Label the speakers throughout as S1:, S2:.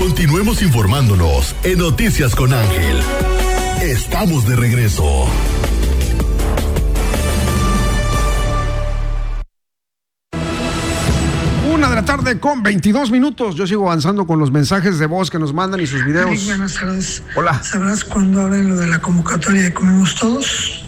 S1: Continuemos informándonos en Noticias con Ángel. Estamos de regreso.
S2: Una de la tarde con 22 minutos. Yo sigo avanzando con los mensajes de voz que nos mandan y sus videos.
S3: Eric, buenas tardes.
S2: Hola.
S3: ¿Sabrás cuándo abren lo de la convocatoria de Comemos Todos?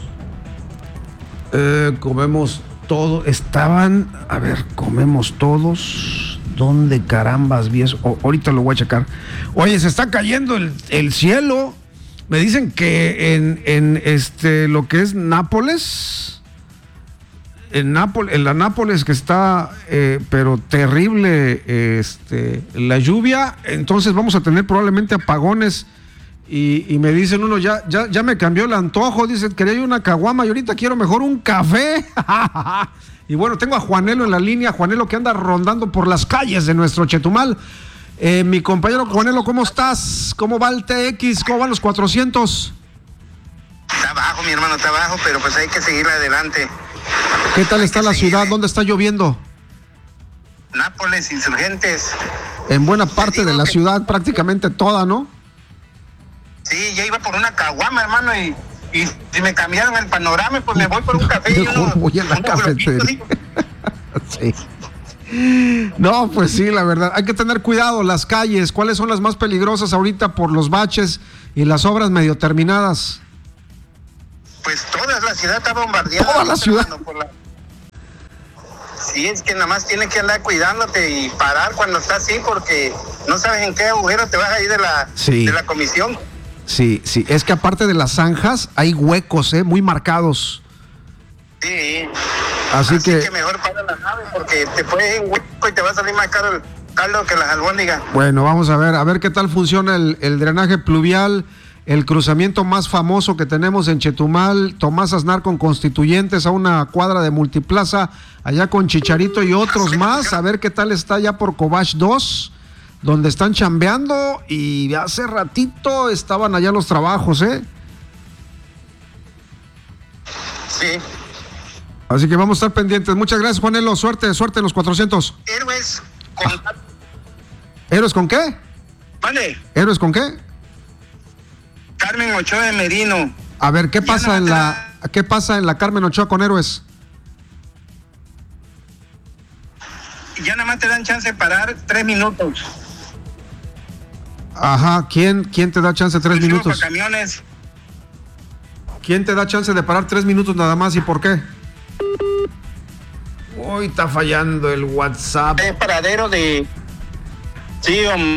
S2: Comemos todo. Comemos todos. ¿Dónde carambas vi eso? Ahorita lo voy a checar. Oye, se está cayendo el cielo. Me dicen que en lo que es Nápoles, en la Nápoles que está, pero terrible, la lluvia. Entonces vamos a tener probablemente apagones. Y me dicen uno, ya me cambió el antojo. Dicen, quería yo una caguama y ahorita quiero mejor un café. Y bueno, tengo a Juanelo en la línea. Juanelo que anda rondando por las calles de nuestro Chetumal. Mi compañero Juanelo, ¿cómo estás? ¿Cómo va el TX? ¿Cómo van los 400?
S4: Está abajo, mi hermano, está abajo, pero pues hay que seguir adelante.
S2: ¿Qué tal está la ciudad? ¿Dónde está lloviendo?
S4: Nápoles, Insurgentes.
S2: En buena parte de la ciudad, prácticamente toda, ¿no?
S4: Sí, ya iba por una caguama, hermano, y si me cambiaron el panorama, pues me voy por un café.
S2: Voy a la cafetería. Sí. No, pues sí, la verdad, hay que tener cuidado. Las calles, ¿cuáles son las más peligrosas ahorita por los baches y las obras medio terminadas?
S4: Pues toda la ciudad está bombardeada.
S2: Toda la ciudad.
S4: Sí, es que nada más tienes que andar cuidándote y parar cuando está así, porque no sabes en qué agujero te vas a ir de la comisión. Sí,
S2: es que aparte de las zanjas hay huecos, muy marcados.
S4: Sí.
S2: Así que
S4: mejor para la nave, porque te puedes ir un hueco y te va a salir más caro el caldo que las albóndigas.
S2: Bueno, vamos a ver qué tal funciona el drenaje pluvial, el cruzamiento más famoso que tenemos en Chetumal, Tomás Aznar con Constituyentes a una cuadra de Multiplaza, allá con Chicharito y otros más, a ver qué tal está ya por Cobach 2, donde están chambeando, y hace ratito estaban allá los trabajos,
S4: Sí.
S2: Así que vamos a estar pendientes. Muchas gracias, Juanelo. Suerte en los 400.
S4: Héroes con...
S2: ¿Héroes con qué?
S4: Vale.
S2: ¿Héroes con qué?
S4: Carmen Ochoa de Merino.
S2: A ver, ¿qué pasa en la Carmen Ochoa con Héroes?
S4: Ya nada más te dan chance de parar 3 minutos.
S2: Ajá, ¿quién te da chance de 3 minutos?
S4: Camiones.
S2: ¿Quién te da chance de parar 3 minutos nada más y por qué? Uy, está fallando el WhatsApp.
S4: Es paradero de... Sí,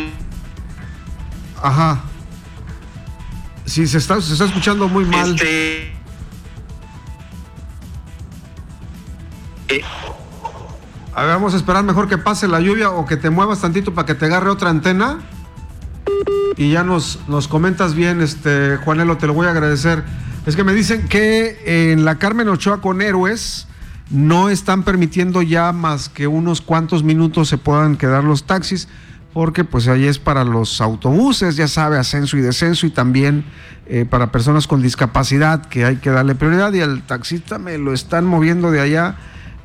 S2: Ajá. Sí, se está escuchando muy mal. A ver, vamos a esperar mejor que pase la lluvia o que te muevas tantito para que te agarre otra antena. Y ya nos comentas bien, Juanelo, te lo voy a agradecer. Es que me dicen que en la Carmen Ochoa con Héroes no están permitiendo ya más que unos cuantos minutos se puedan quedar los taxis, porque pues ahí es para los autobuses, ya sabe, ascenso y descenso, y también para personas con discapacidad, que hay que darle prioridad, y al taxista me lo están moviendo de allá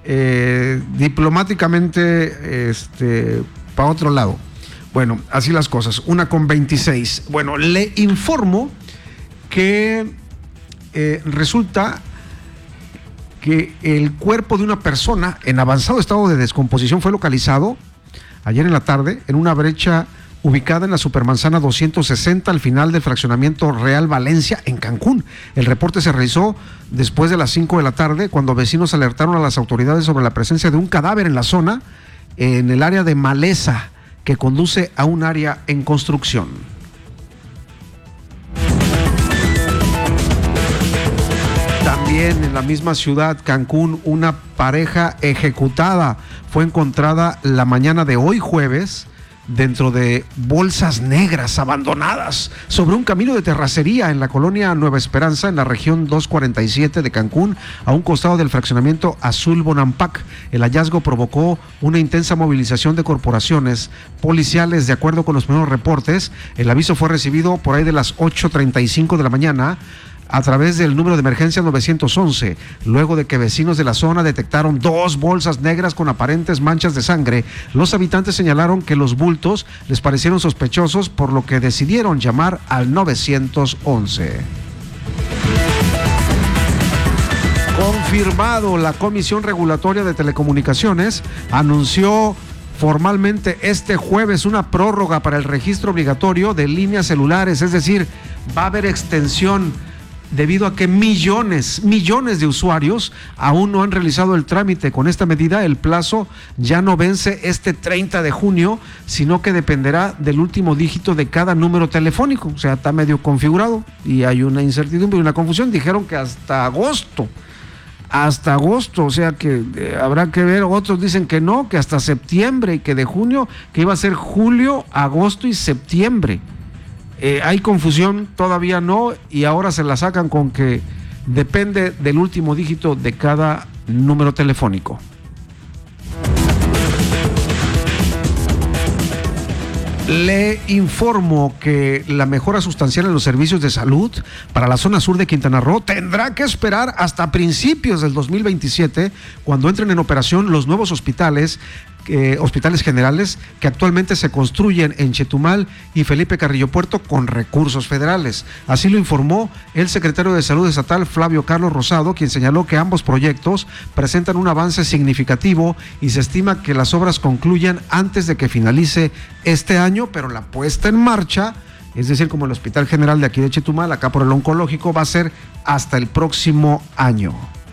S2: diplomáticamente para otro lado. Bueno, así las cosas. 1:26. Bueno, le informo que resulta que el cuerpo de una persona en avanzado estado de descomposición fue localizado ayer en la tarde en una brecha ubicada en la Supermanzana 260 al final del fraccionamiento Real Valencia en Cancún. El reporte se realizó después de las 5 de la tarde, cuando vecinos alertaron a las autoridades sobre la presencia de un cadáver en la zona, en el área de maleza que conduce a un área en construcción. También en la misma ciudad, Cancún, una pareja ejecutada fue encontrada la mañana de hoy jueves dentro de bolsas negras abandonadas sobre un camino de terracería en la colonia Nueva Esperanza, en la región 247 de Cancún, a un costado del fraccionamiento Azul Bonampak. El hallazgo provocó una intensa movilización de corporaciones policiales. De acuerdo con los primeros reportes, el aviso fue recibido por ahí de las 8:35 de la mañana a través del número de emergencia 911, luego de que vecinos de la zona detectaron 2 bolsas negras con aparentes manchas de sangre. Los habitantes señalaron que los bultos les parecieron sospechosos, por lo que decidieron llamar al 911. Confirmado, la Comisión Regulatoria de Telecomunicaciones anunció formalmente este jueves una prórroga para el registro obligatorio de líneas celulares, es decir, va a haber extensión debido a que millones de usuarios aún no han realizado el trámite. Con esta medida, el plazo ya no vence este 30 de junio, sino que dependerá del último dígito de cada número telefónico. O sea, está medio configurado y hay una incertidumbre y una confusión. Dijeron que hasta agosto, o sea que habrá que ver. Otros dicen que no, que hasta septiembre, y que de junio, que iba a ser julio, agosto y septiembre. Hay confusión, todavía no, y ahora se la sacan con que depende del último dígito de cada número telefónico. Le informo que la mejora sustancial en los servicios de salud para la zona sur de Quintana Roo tendrá que esperar hasta principios del 2027, cuando entren en operación los nuevos hospitales generales que actualmente se construyen en Chetumal y Felipe Carrillo Puerto con recursos federales. Así lo informó el secretario de Salud estatal, Flavio Carlos Rosado, quien señaló que ambos proyectos presentan un avance significativo y se estima que las obras concluyan antes de que finalice este año, pero la puesta en marcha, es decir, como el Hospital General de aquí de Chetumal, acá por el oncológico, va a ser hasta el próximo año.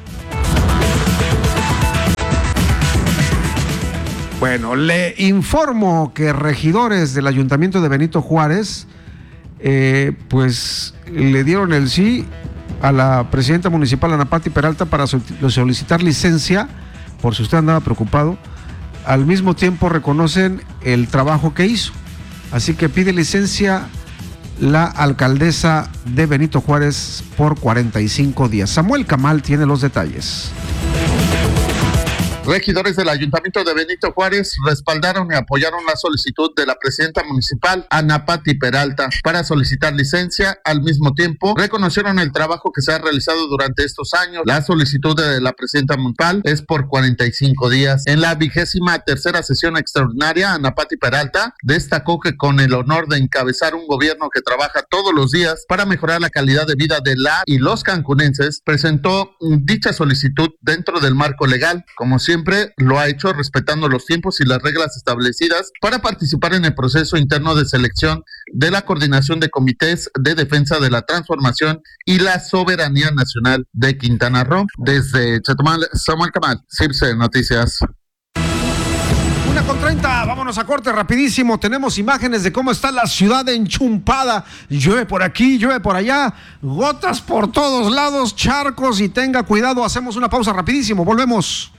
S2: Bueno, le informo que regidores del Ayuntamiento de Benito Juárez, pues le dieron el sí a la presidenta municipal, Ana Pati Peralta, para solicitar licencia, por si usted andaba preocupado. Al mismo tiempo reconocen el trabajo que hizo. Así que pide licencia la alcaldesa de Benito Juárez por 45 días. Samuel Camal tiene los detalles.
S5: Regidores del Ayuntamiento de Benito Juárez respaldaron y apoyaron la solicitud de la presidenta municipal, Ana Pati Peralta, para solicitar licencia. Al mismo tiempo, reconocieron el trabajo que se ha realizado durante estos años. La solicitud de la presidenta municipal es por 45 días. En la 23ª sesión extraordinaria, Ana Pati Peralta destacó que con el honor de encabezar un gobierno que trabaja todos los días para mejorar la calidad de vida de la y los cancunenses, presentó dicha solicitud dentro del marco legal, como siempre lo ha hecho, respetando los tiempos y las reglas establecidas para participar en el proceso interno de selección de la coordinación de comités de defensa de la transformación y la soberanía nacional de Quintana Roo. Desde Chetumal, Samuel Camal, CIRSE Noticias.
S2: 1:30, vámonos a corte rapidísimo. Tenemos imágenes de cómo está la ciudad enchumpada. Llueve por aquí, llueve por allá, gotas por todos lados, charcos, y tenga cuidado. Hacemos una pausa rapidísimo, volvemos.